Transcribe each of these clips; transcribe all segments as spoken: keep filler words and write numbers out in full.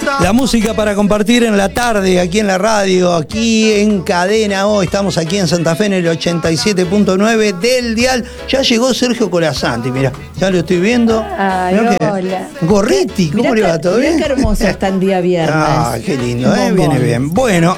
La música para compartir en la tarde, aquí en la radio, aquí en Cadena O. Estamos aquí en Santa Fe en el ochenta y siete punto nueve del dial. Ya llegó Sergio Colasanti, mira, ya lo estoy viendo. Ay, hola. Gorriti, ¿cómo le va? ¿Todo bien? Mirá qué hermoso está el día viernes. Ah, qué lindo, eh, viene bien. Bueno,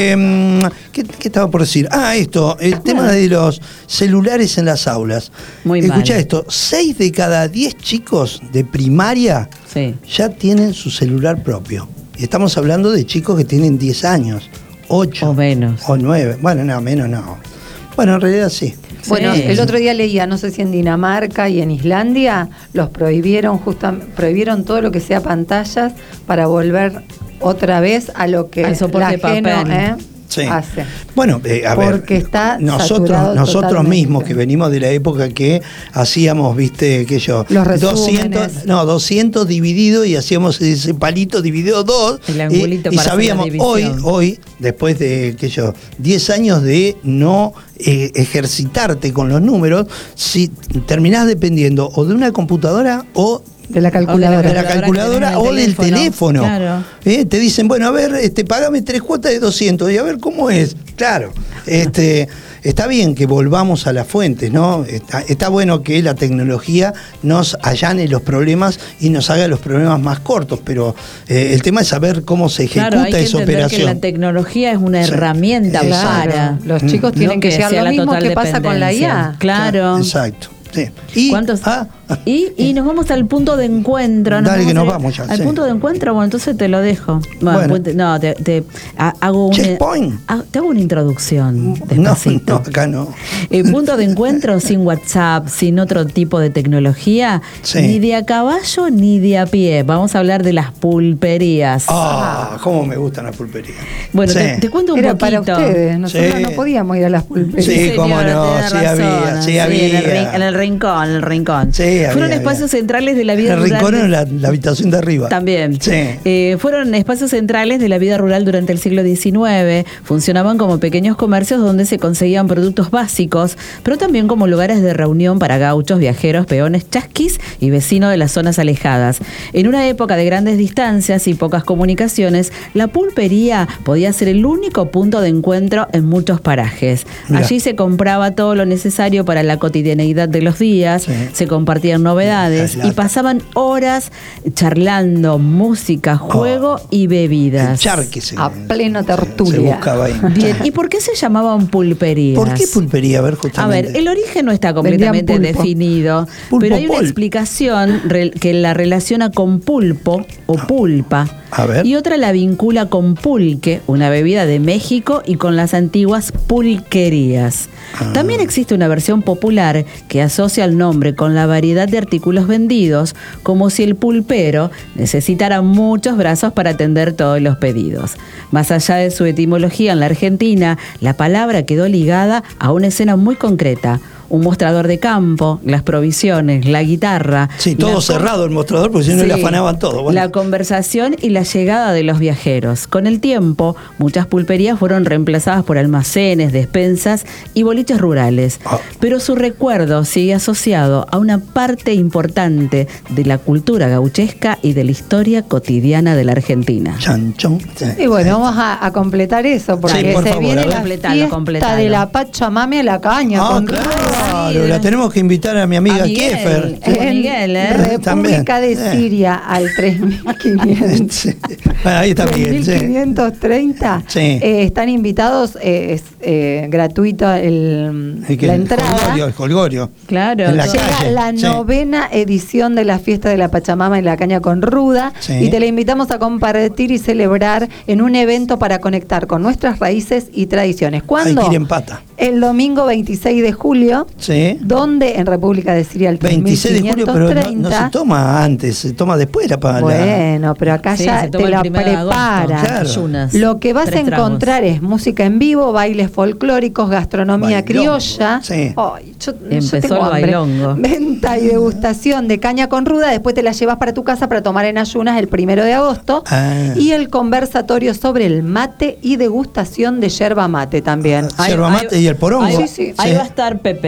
eh, ¿qué, ¿qué estaba por decir? Ah, esto, el ah. tema de los celulares en las aulas. Muy mal. Escuchá esto, seis de cada diez chicos de primaria sí. ya tienen su celular propio. Y estamos hablando de chicos que tienen diez años, ocho o menos. O nueve. Bueno, no, menos no. Bueno, en realidad sí. Bueno, sí. el otro día leía, no sé si en Dinamarca y en Islandia, los prohibieron justamente, prohibieron todo lo que sea pantallas para volver otra vez a lo que al soporte la ajeno, papel. ¿eh? Sí. hace. Bueno, eh, a porque ver, está nosotros, nosotros totalmente. mismos que venimos de la época que hacíamos, viste, que yo, los doscientos, no, doscientos dividido y hacíamos ese palito dividido dos el angulito y, y para sabíamos hacer la hoy, división. hoy, después de que yo, diez años de no eh, ejercitarte con los números, si terminás dependiendo o de una computadora o de la calculadora, de la calculadora o del teléfono. Claro. ¿Eh? Te dicen, bueno, a ver, este, págame tres cuotas de doscientos y a ver cómo es. Claro, este, está bien que volvamos a las fuentes, ¿no? Está, está bueno que la tecnología nos allane los problemas y nos haga los problemas más cortos, pero eh, el tema es saber cómo se ejecuta claro, hay que esa operación. Que la tecnología es una sí. herramienta claro. para. Los chicos tienen no que, que llegar lo mismo que pasa con la I A. Claro. Exacto. Sí. Y, ¿Cuántos? Ah, y, y nos vamos al punto de encuentro. Dale, que nos al, vamos ya. Al sí. punto de encuentro, bueno, entonces te lo dejo. Bueno, Bueno. Punto, no, te, te a, hago una. Checkpoint. A, te hago una introducción. No, Despacito. no, acá no. El punto de encuentro sin WhatsApp, sin otro tipo de tecnología, sí. ni de a caballo ni de a pie. Vamos a hablar de las pulperías. Ah, oh, cómo me gustan las pulperías. Bueno, sí. te, te cuento un Era poquito. para ustedes, nosotros sí. no podíamos ir a las pulperías. Sí, Sí, cómo señora, no, tenés sí razón. había, sí Sí, había. En el, rin- en el rincón, en el rincón. Sí, había, Fueron había. espacios centrales de la vida el rural. rincón de- en la, la habitación de arriba. También. Sí. Eh, fueron espacios centrales de la vida rural durante el siglo diecinueve. Funcionaban como pequeños comercios donde se conseguían productos básicos, pero también como lugares de reunión para gauchos, viajeros, peones, chasquis y vecinos de las zonas alejadas. En una época de grandes distancias y pocas comunicaciones, la pulpería podía ser el único punto de encuentro en muchos parajes. Mirá. Allí se compraba todo lo necesario para la cotidianeidad de los días, Sí. se compartían novedades Las latas. y pasaban horas charlando, música, juego Oh, y bebidas. El charque se, A pleno se tertulia. buscaba ahí. Bien, ¿y por qué se llamaban pulperías? ¿Por qué pulpería? A ver, A justamente. ver, el origen no está completamente Vendían pulpo. definido, Pulpo pero hay una pol. explicación re- que la relaciona con pulpo o pulpa. A ver. Y otra la vincula con pulque, una bebida de México, y con las antiguas pulquerías. Ah. También existe una versión popular que asocia el nombre con la variedad de artículos vendidos, como si el pulpero necesitara muchos brazos para atender todos los pedidos. Más allá de su etimología en la Argentina, la palabra quedó ligada a una escena muy concreta. Un mostrador de campo, las provisiones, la guitarra. Sí, todo la cerrado el mostrador, porque si no Sí, le afanaban todo. Bueno. La conversación y la llegada de los viajeros. Con el tiempo, muchas pulperías fueron reemplazadas por almacenes, despensas y boliches rurales. Ah. Pero su recuerdo sigue asociado a una parte importante de la cultura gauchesca y de la historia cotidiana de la Argentina. Chan, chon. Sí. Y bueno, vamos a, a completar eso, porque Sí, por se favor, viene a ver. la Completalo, fiesta completalo. de la Pachamame a la caña. Ah, con claro, la tenemos que invitar a mi amiga A Miguel. Kiefer. Eh, en Miguel, ¿eh? República También. de Eh. Siria al tres mil quinientos. Sí. Bueno, ahí está Miguel. tres mil Sí. quinientos treinta. Sí. Eh, están invitados, eh, es eh, gratuito el, El, que- la el entrada. Jolgorio, el Jolgorio. Claro. En la todo- Llega calle, la sí. novena edición de la fiesta de la Pachamama en la caña con ruda, Sí. y te la invitamos a compartir y celebrar en un evento para conectar con nuestras raíces y tradiciones. Hay ¿Cuándo? que ir en pata. El domingo veintiséis de julio, Sí. donde en República de Siria el veintiséis de julio, pero no, no se toma antes, se toma después la pala. Bueno, pero acá Sí, ya se toma te el la primero de agosto. prepara. Claro. Ayunas. Lo que vas Tres a encontrar tragos. es música en vivo, bailes folclóricos, gastronomía Bailongo, criolla. sí. Ay, yo, yo Empezó tengo el hambre. bailongo. Venta y degustación de caña con ruda, después te la llevas para tu casa para tomar en ayunas el primero de agosto. Ah. Y el conversatorio sobre el mate y degustación de yerba mate también. Ah, yerba mate y el porongo. Ahí, Sí, sí. ahí Sí. va a estar Pepe.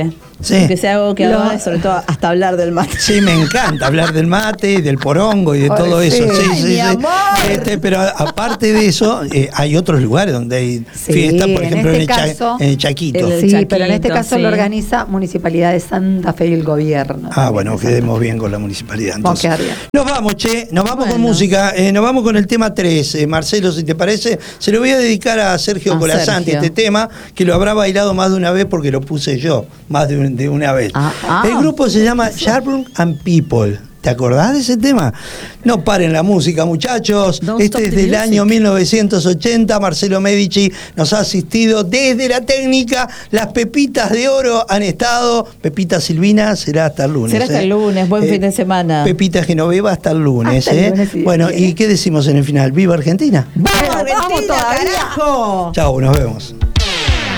mate. Sí. Que sea algo que Lo- haga, sobre todo hasta hablar del mate. Sí, me encanta hablar del mate y del porongo y de Ay, todo sí. eso. Sí, Ay, sí, mi sí. amor. Este, pero a- aparte de eso, eh, hay otros lugares donde hay Sí, fiestas, por en ejemplo, en, este el Cha- caso- en el Chaquito. En el- Sí, Chaquito, pero en este caso sí. lo organiza Municipalidad de Santa Fe y el gobierno. Ah, también bueno, de Santa quedemos Fe. bien con la municipalidad. Vamos a Entonces. quedar bien. Nos vamos, che, nos vamos con Bueno. música, eh, nos vamos con el tema tres. Eh, Marcelo, si te parece, se lo voy a dedicar a Sergio A Colasanti, Sergio. este tema, que lo habrá bailado más de una vez porque lo puse yo, más de, un- de una vez. Ah, ah. El grupo se llama Sharpton and People. ¿Te acordás de ese tema? No paren la música, muchachos. Don't Este stop es the del music. año mil novecientos ochenta. Marcelo Medici nos ha asistido desde la técnica. Las pepitas de oro han estado. Pepita Silvina será hasta el lunes. Será hasta ¿eh? el lunes, buen fin de semana. Pepita Genoveva hasta el lunes. Hasta el ¿eh? lunes, si Dios Bueno, quiere. ¿y qué decimos en el final? ¡Viva Argentina! ¡Vamos, Vamos Argentina, todavía. carajo! Chao, nos vemos.